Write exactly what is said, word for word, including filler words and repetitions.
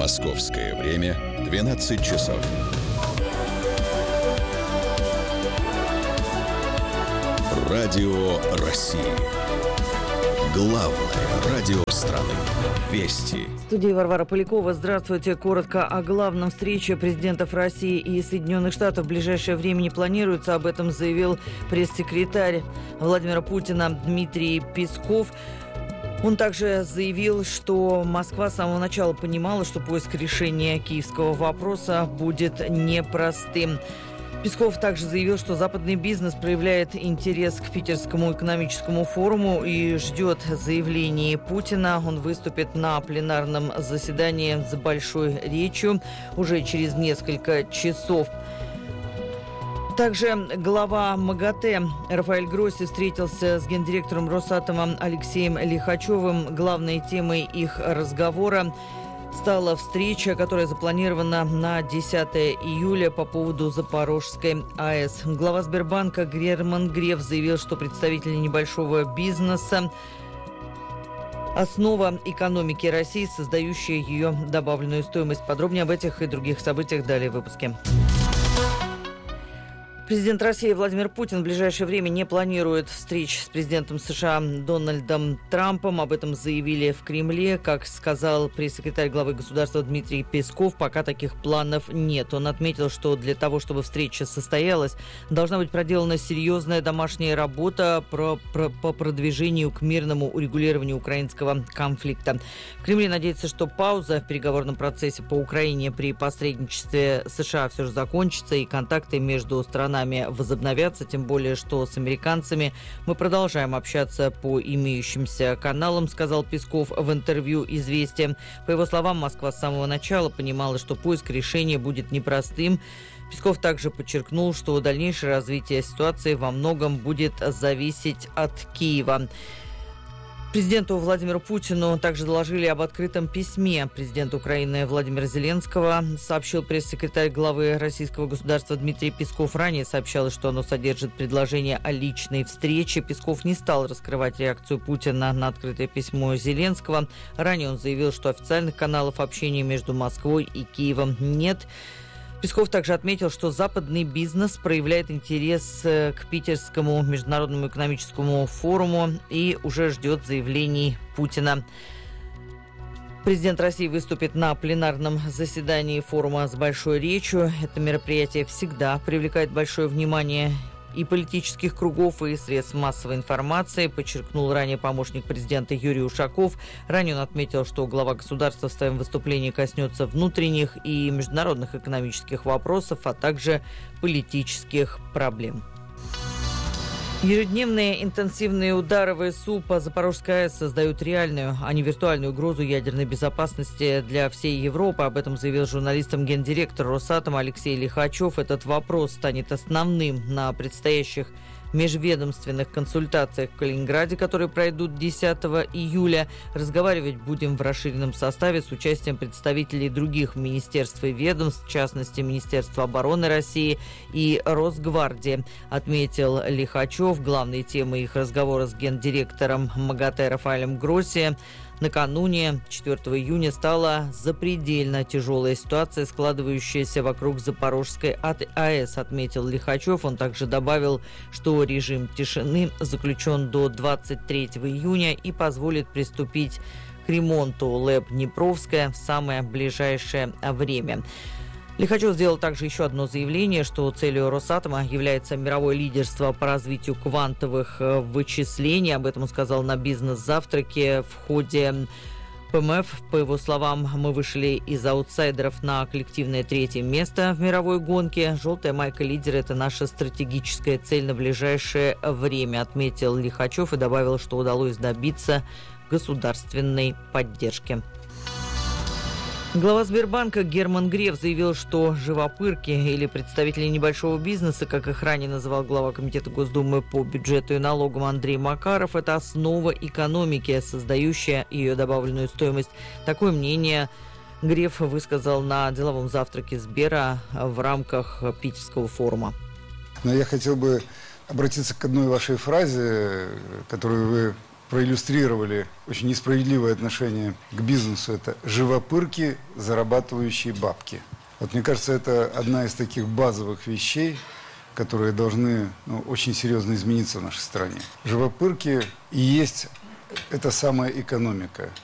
Московское время двенадцать часов. Радио России. Главное радио страны. Вести. В студии Варвара Полякова. Здравствуйте. Коротко о главном. Встрече президентов России и Соединенных Штатов в ближайшее время не планируется. Об этом заявил пресс-секретарь Владимира Путина Дмитрий Песков. Он также заявил, что Москва с самого начала понимала, что поиск решения киевского вопроса будет непростым. Песков также заявил, что западный бизнес проявляет интерес к Питерскому экономическому форуму и ждет заявлений Путина. Он выступит на пленарном заседании с большой речью уже через несколько часов. Также глава МАГАТЭ Рафаэль Гросси встретился с гендиректором Росатома Алексеем Лихачевым. Главной темой их разговора стала встреча, которая запланирована на десятое июля по поводу Запорожской АЭС. Глава Сбербанка Герман Греф заявил, что представители небольшого бизнеса – основа экономики России, создающая ее добавленную стоимость. Подробнее об этих и других событиях далее в выпуске. Президент России Владимир Путин в ближайшее время не планирует встреч с президентом США Дональдом Трампом. Об этом заявили в Кремле. Как сказал пресс-секретарь главы государства Дмитрий Песков, пока таких планов нет. Он отметил, что для того, чтобы встреча состоялась, должна быть проделана серьезная домашняя работа про, про, по продвижению к мирному урегулированию украинского конфликта. В Кремле надеются, что пауза в переговорном процессе по Украине при посредничестве США все же закончится и контакты между странами возобновятся, тем более, что с американцами мы продолжаем общаться по имеющимся каналам, сказал Песков в интервью «Известия». По его словам, Москва с самого начала понимала, что поиск решения будет непростым. Песков также подчеркнул, что дальнейшее развитие ситуации во многом будет зависеть от Киева. Президенту Владимиру Путину также доложили об открытом письме. Президент Украины Владимира Зеленского, сообщил пресс-секретарь главы российского государства Дмитрий Песков. Ранее сообщалось, что оно содержит предложение о личной встрече. Песков не стал раскрывать реакцию Путина на открытое письмо Зеленского. Ранее он заявил, что официальных каналов общения между Москвой и Киевом нет. Песков также отметил, что западный бизнес проявляет интерес к Питерскому международному экономическому форуму и уже ждет заявлений Путина. Президент России выступит на пленарном заседании форума с большой речью. Это мероприятие всегда привлекает большое внимание и политических кругов, и средств массовой информации, подчеркнул ранее помощник президента Юрий Ушаков. Ранее он отметил, что глава государства в своем выступлении коснется внутренних и международных экономических вопросов, а также политических проблем. Ежедневные интенсивные удары ВСУ по Запорожской АЭС создают реальную, а не виртуальную угрозу ядерной безопасности для всей Европы. Об этом заявил журналистам гендиректор Росатома Алексей Лихачев. Этот вопрос станет основным на предстоящих межведомственных консультациях в Калининграде, которые пройдут десятого июля. Разговаривать будем в расширенном составе с участием представителей других министерств и ведомств, в частности, Министерства обороны России и Росгвардии, отметил Лихачев. Главной темой их разговора с гендиректором МАГАТЭ Рафаэлем Гросси накануне, четвёртого июня, стала запредельно тяжелая ситуация, складывающаяся вокруг Запорожской АЭС, отметил Лихачев. Он также добавил, что режим тишины заключен до двадцать третьего июня и позволит приступить к ремонту ЛЭП «Днепровская» в самое ближайшее время. Лихачев сделал также еще одно заявление, что целью Росатома является мировое лидерство по развитию квантовых вычислений. Об этом он сказал на бизнес-завтраке в ходе ПМФ. По его словам, мы вышли из аутсайдеров на коллективное третье место в мировой гонке. Желтая майка лидера – это наша стратегическая цель на ближайшее время, отметил Лихачев и добавил, что удалось добиться государственной поддержки. Глава Сбербанка Герман Греф заявил, что живопырки или представители небольшого бизнеса, как их ранее называл глава Комитета Госдумы по бюджету и налогам Андрей Макаров, это основа экономики, создающая ее добавленную стоимость. Такое мнение Греф высказал на деловом завтраке Сбера в рамках Питерского форума. Но я хотел бы обратиться к одной вашей фразе, которую вы проиллюстрировали очень несправедливое отношение к бизнесу. Это живопырки, зарабатывающие бабки. Вот мне кажется, это одна из таких базовых вещей, которые должны ну, очень серьезно измениться в нашей стране. Живопырки и есть эта самая экономика.